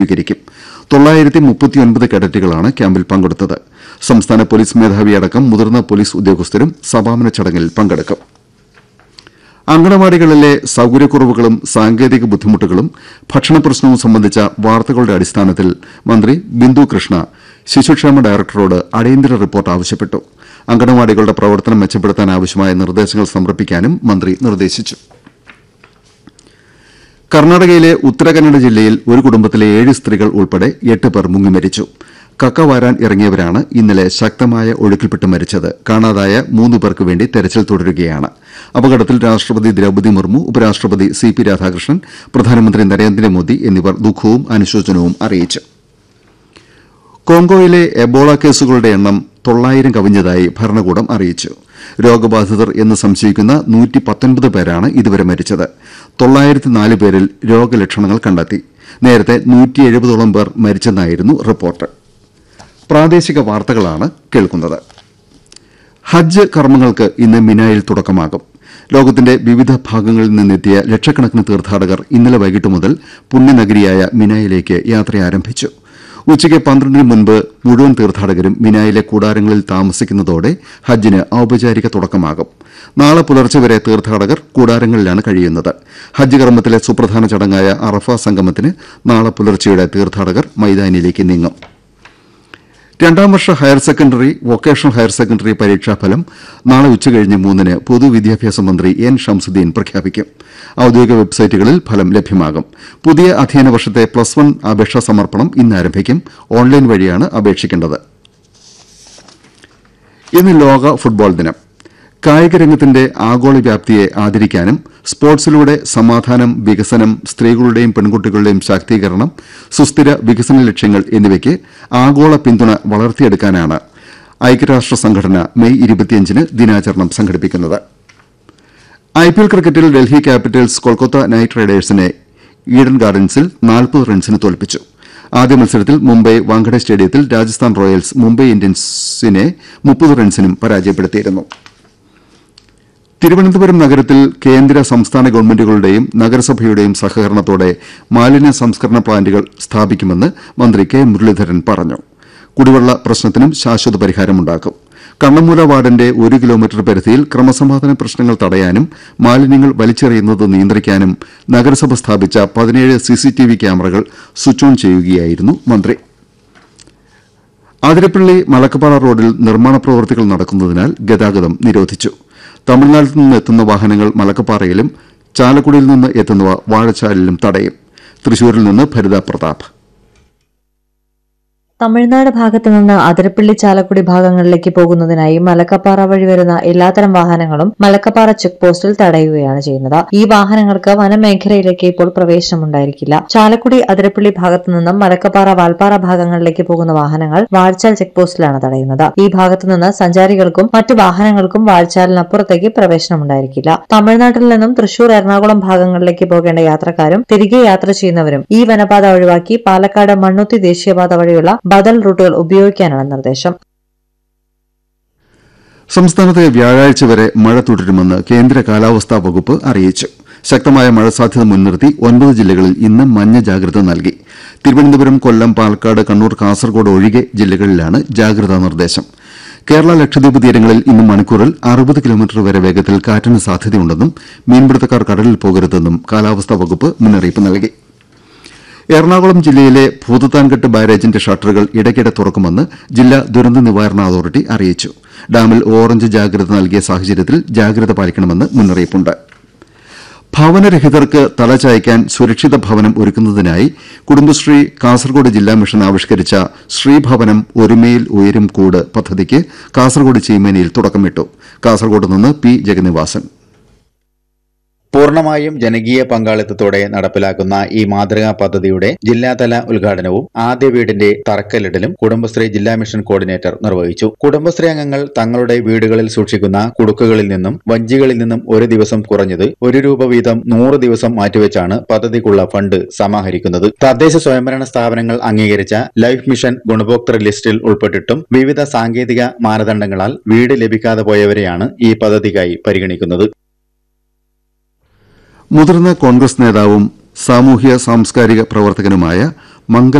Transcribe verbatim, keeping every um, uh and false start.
സ്വീകരിക്കും. തൊള്ളായിരത്തി മുപ്പത്തിയൊൻപത് കേഡറ്റുകളാണ് ക്യാമ്പിൽ പങ്കെടുത്തത്. സംസ്ഥാന പോലീസ് മേധാവിയടക്കം മുതിർന്ന പോലീസ് ഉദ്യോഗസ്ഥരും സമാപന ചടങ്ങിൽ പങ്കെടുക്കും. അങ്കണവാടികളിലെ സൌകര്യക്കുറവുകളും സാങ്കേതിക ബുദ്ധിമുട്ടുകളും ഭക്ഷണപ്രശ്നവും സംബന്ധിച്ച വാർത്തകളുടെ അടിസ്ഥാനത്തിൽ മന്ത്രി ബിന്ദു കൃഷ്ണ ശിശുക്ഷേമ ഡയറക്ടറോട് അടിയന്തര റിപ്പോർട്ട് ആവശ്യപ്പെട്ടു. അങ്കണവാടികളുടെ പ്രവർത്തനം മെച്ചപ്പെടുത്താൻ ആവശ്യമായ നിർദ്ദേശങ്ങൾ സമർപ്പിക്കാനും മന്ത്രി നിർദ്ദേശിച്ചു. കർണാടകയിലെ ഉത്തരകന്നഡ ജില്ലയിൽ ഒരു കുടുംബത്തിലെ ഏഴ് സ്ത്രീകൾ ഉൾപ്പെടെ എട്ട് പേർ മുങ്ങിമരിച്ചു. കക്ക വാരാൻ ഇറങ്ങിയവരാണ് ഇന്നലെ ശക്തമായ ഒഴുക്കിൽപ്പെട്ട് മരിച്ചത്. കാണാതായ മൂന്ന് പേർക്ക് വേണ്ടി തെരച്ചിൽ തുടരുകയാണ്. അപകടത്തിൽ രാഷ്ട്രപതി ദ്രൌപദി മുർമു, ഉപരാഷ്ട്രപതി സി പി രാധാകൃഷ്ണൻ, പ്രധാനമന്ത്രി നരേന്ദ്രമോദി എന്നിവർ ദുഃഖവും അനുശോചനവും അറിയിച്ചു. കോങ്കോയിലെ എബോള കേസുകളുടെ എണ്ണം തൊള്ളായിരം കവിഞ്ഞതായി ഭരണകൂടം അറിയിച്ചു. രോഗബാധിതർ എന്ന് സംശയിക്കുന്ന നൂറ്റി പത്തൊൻപത് പേരാണ് ഇതുവരെ മരിച്ചത്. തൊള്ളായിരത്തി നാല് പേരിൽ രോഗലക്ഷണങ്ങൾ കണ്ടെത്തി. നേരത്തെ നൂറ്റി എഴുപതോളം പേർ മരിച്ചെന്നായിരുന്നു റിപ്പോർട്ട്. പ്രാദേശിക വാർത്തകളാണ് കേൾക്കുന്നത്. ഹജ്ജ് കർമ്മങ്ങൾക്ക് ഇന്ന് മിനായിൽ തുടക്കമാകും. ലോകത്തിന്റെ വിവിധ ഭാഗങ്ങളിൽ നിന്നെത്തിയ ലക്ഷക്കണക്കിന് തീർത്ഥാടകർ ഇന്നലെ വൈകിട്ട് മുതൽ പുണ്യനഗരിയായ മിനായിലേക്ക് യാത്ര ആരംഭിച്ചു. ഉച്ചയ്ക്ക് പന്ത്രണ്ടിന് മുൻപ് മുഴുവൻ തീർത്ഥാടകരും മിനായിലെ കൂടാരങ്ങളിൽ താമസിക്കുന്നതോടെ ഹജ്ജിന് ഔപചാരിക തുടക്കമാകും. നാളെ പുലർച്ചെ വരെ തീർത്ഥാടകർ കൂടാരങ്ങളിലാണ് കഴിയുന്നത്. ഹജ്ജ് കർമ്മത്തിലെ സുപ്രധാന ചടങ്ങായ അറഫ സംഗമത്തിന് നാളെ പുലർച്ചെയോടെ തീർത്ഥാടകർ മൈതാനിയിലേക്ക് നീങ്ങും. രണ്ടാം വർഷ higher secondary, vocational higher secondary പരീക്ഷാഫലം നാളെ ഉച്ചകഴിഞ്ഞ് മൂന്നിന് പൊതുവിദ്യാഭ്യാസ മന്ത്രി എൻ ഷംസുദ്ദീൻ പ്രഖ്യാപിക്കും. ഔദ്യോഗിക വെബ്സൈറ്റുകളിൽ ഫലം ലഭ്യമാകും. പുതിയ അധ്യയന വർഷത്തെ പ്ലസ് വൺ അപേക്ഷാ സമർപ്പണം ഇന്ന് ആരംഭിക്കും. ഓൺലൈൻ വഴിയാണ് അപേക്ഷിക്കേണ്ടത്. ഇന്ന് ലോക ഫുട്ബോൾ ദിനം. കായിക രംഗത്തിന്റെ ആഗോള വ്യാപ്തിയെ ആദരിക്കാനും സ്പോർട്സിലൂടെ സമാധാനം, വികസനം, സ്ത്രീകളുടെയും പെൺകുട്ടികളുടെയും ശാക്തീകരണം, സുസ്ഥിര വികസന ലക്ഷ്യങ്ങൾ എന്നിവയ്ക്ക് ആഗോള പിന്തുണ വളർത്തിയെടുക്കാനാണ് ഐക്യരാഷ്ട്ര സംഘടന മെയ് ഇരുപത്തിയഞ്ചിന് ദിനാചരണം സംഘടിപ്പിക്കുന്നത്. ഐപിഎൽ ക്രിക്കറ്റിൽ ഡൽഹി ക്യാപിറ്റൽസ് കൊൽക്കത്ത നൈറ്റ് റൈഡേഴ്സിനെ ഈഡൻ ഗാർഡൻസിൽ നാൽപ്പത് റൺസിന് തോൽപ്പിച്ചു. ആദ്യ മത്സരത്തിൽ മുംബൈ വാങ്കഡെ സ്റ്റേഡിയത്തിൽ രാജസ്ഥാൻ റോയൽസ് മുംബൈ ഇന്ത്യൻസിനെ മുപ്പത് റൺസിനും പരാജയപ്പെടുത്തിയിരുന്നു. തിരുവനന്തപുരം നഗരത്തിൽ കേന്ദ്ര സംസ്ഥാന ഗവൺമെന്റുകളുടെയും നഗരസഭയുടെയും സഹകരണത്തോടെ മാലിന്യ സംസ്കരണ പ്ലാന്റുകൾ സ്ഥാപിക്കുമെന്ന് മന്ത്രി കെ മുരളീധരൻ പറഞ്ഞു. കുടിവെള്ള പ്രശ്നത്തിനും ശാശ്വത പരിഹാരമുണ്ടാക്കും. കണ്ണമൂല വാർഡിന്റെ ഒരു കിലോമീറ്റർ പരിധിയിൽ ക്രമസമാധാന പ്രശ്നങ്ങൾ തടയാനും മാലിന്യങ്ങൾ വലിച്ചെറിയുന്നത് നിയന്ത്രിക്കാനും നഗരസഭ സ്ഥാപിച്ച പതിനേഴ് സിസിടിവി ക്യാമറകൾ സ്വിച്ച് ഓൺ ചെയ്യുകയായിരുന്നു മന്ത്രി. അതിരപ്പള്ളി മലക്കപ്പാറ റോഡിൽ നിർമ്മാണ പ്രവൃത്തികൾ നടക്കുന്നതിനാൽ ഗതാഗതം നിരോധിച്ചു. തമിഴ്നാട്ടിൽ നിന്ന് എത്തുന്ന വാഹനങ്ങൾ മലക്കപ്പാറയിലും ചാലക്കുടിയിൽ നിന്ന് എത്തുന്നവ വാഴച്ചാലിലും തടയും. തൃശൂരിൽ നിന്ന് ഭരിത പ്രതാപ്. തമിഴ്നാട് ഭാഗത്തു നിന്ന് അതിരപ്പള്ളി ചാലക്കുടി ഭാഗങ്ങളിലേക്ക് പോകുന്നതിനായി മലക്കപ്പാറ വഴി വരുന്ന എല്ലാത്തരം വാഹനങ്ങളും മലക്കപ്പാറ ചെക്ക് പോസ്റ്റിൽ തടയുകയാണ് ചെയ്യുന്നത്. ഈ വാഹനങ്ങൾക്ക് വനമേഖലയിലേക്ക് ഇപ്പോൾ പ്രവേശനമുണ്ടായിരിക്കില്ല. ചാലക്കുടി അതിരപ്പള്ളി ഭാഗത്തു നിന്നും മലക്കപ്പാറ വാൽപ്പാറ ഭാഗങ്ങളിലേക്ക് പോകുന്ന വാഹനങ്ങൾ വാഴച്ചാൽ ചെക്ക് പോസ്റ്റിലാണ് തടയുന്നത്. ഈ ഭാഗത്തു നിന്ന് സഞ്ചാരികൾക്കും മറ്റു വാഹനങ്ങൾക്കും വാഴച്ചാലിനപ്പുറത്തേക്ക് പ്രവേശനമുണ്ടായിരിക്കില്ല. തമിഴ്നാട്ടിൽ നിന്നും തൃശൂർ, എറണാകുളം ഭാഗങ്ങളിലേക്ക് പോകേണ്ട യാത്രക്കാരും തിരികെ യാത്ര ചെയ്യുന്നവരും ഈ വനപാത ഒഴിവാക്കി പാലക്കാട് മണ്ണുത്തി ദേശീയപാത വഴിയുള്ള ബദൽ റൂട്ടുകൾ ഉപയോഗിക്കാനാണ് നിർദ്ദേശം. സംസ്ഥാനത്ത് വ്യാഴാഴ്ച വരെ മഴ തുടരുമെന്ന് കേന്ദ്ര കാലാവസ്ഥാ വകുപ്പ് അറിയിച്ചു. ശക്തമായ മഴ സാധ്യത മുൻനിർത്തി ഒൻപത് ജില്ലകളിൽ ഇന്ന് മഞ്ഞ ജാഗ്രത നൽകി. തിരുവനന്തപുരം, കൊല്ലം, പാലക്കാട്, കണ്ണൂർ, കാസർഗോഡ് ഒഴികെ ജില്ലകളിലാണ് ജാഗ്രതാ നിർദ്ദേശം. കേരള ലക്ഷദ്വീപ് തീരങ്ങളിൽ ഇന്ന് മണിക്കൂറിൽ അറുപത് കിലോമീറ്റർ വരെ വേഗത്തിൽ കാറ്റിന് സാധ്യതയുണ്ടെന്നും മീൻപിടുത്തക്കാർ കടലിൽ പോകരുതെന്നും കാലാവസ്ഥാ വകുപ്പ് മുന്നറിയിപ്പ് നൽകി. എറണാകുളം ജില്ലയിലെ ഭൂതത്താൻകെട്ട് ബാരേജിന്റെ ഷട്ടറുകൾ ഇടയ്ക്കിടെ തുറക്കുമെന്ന് ജില്ലാ ദുരന്ത നിവാരണ അതോറിറ്റി അറിയിച്ചു. ഡാമിൽ ഓറഞ്ച് ജാഗ്രത നൽകിയ സാഹചര്യത്തിൽ ജാഗ്രത പാലിക്കണമെന്ന് മുന്നറിയിപ്പുണ്ട്. ഭവനരഹിതർക്ക് തലചായ്ക്കാൻ സുരക്ഷിത ഭവനം ഒരുക്കുന്നതിനായി കുടുംബശ്രീ കാസർഗോഡ് ജില്ലാ മിഷൻ ആവിഷ്കരിച്ച ശ്രീഭവനം ഒരുമയിൽ ഉയരും കൂട് പദ്ധതിക്ക് കാസർഗോഡ് ചീമേനിയിൽ തുടക്കമിട്ടു. കാസർഗോഡ് നിന്ന് പി ജഗന്നിവാസൻ. പൂർണ്ണമായും ജനകീയ പങ്കാളിത്തത്തോടെ നടപ്പിലാക്കുന്ന ഈ മാതൃകാ പദ്ധതിയുടെ ജില്ലാതല ഉദ്ഘാടനവും ആദ്യ വീടിന്റെ തറക്കല്ലിടലും കുടുംബശ്രീ ജില്ലാ മിഷൻ കോർഡിനേറ്റർ നിർവഹിച്ചു. കുടുംബശ്രീ അംഗങ്ങൾ തങ്ങളുടെ വീടുകളിൽ സൂക്ഷിക്കുന്ന കുടുക്കുകളിൽ നിന്നും വഞ്ചികളിൽ നിന്നും ഒരു ദിവസം കുറഞ്ഞത് ഒരു രൂപ വീതം നൂറ് ദിവസം മാറ്റിവെച്ചാണ് പദ്ധതിക്കുള്ള ഫണ്ട് സമാഹരിക്കുന്നത്. തദ്ദേശ സ്വയംഭരണ സ്ഥാപനങ്ങൾ അംഗീകരിച്ച ലൈഫ് മിഷൻ ഗുണഭോക്തൃ ലിസ്റ്റിൽ ഉൾപ്പെട്ടിട്ടും വിവിധ സാങ്കേതിക മാനദണ്ഡങ്ങളാൽ വീട് ലഭിക്കാതെ പോയവരെയാണ് ഈ പദ്ധതിക്കായി പരിഗണിക്കുന്നത്. മുതിർന്ന കോൺഗ്രസ് നേതാവും സാമൂഹ്യ സാംസ്കാരിക പ്രവർത്തകനുമായ മംഗൽ